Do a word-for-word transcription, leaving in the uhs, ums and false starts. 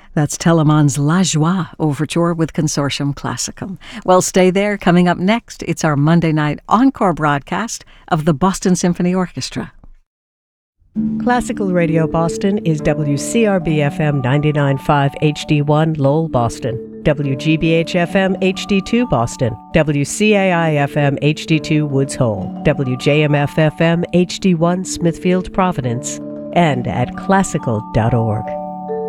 That's Telemann's La Joie Overture with Consortium Classicum. Well, stay there. Coming up next, it's our Monday night encore broadcast of the Boston Symphony Orchestra. Classical Radio Boston is W C R B F M ninety-nine point five H D one Lowell, Boston, W G B H F M H D two Boston, W C A I F M H D two Woods Hole, W J M F F M H D one Smithfield, Providence, and at classical dot org.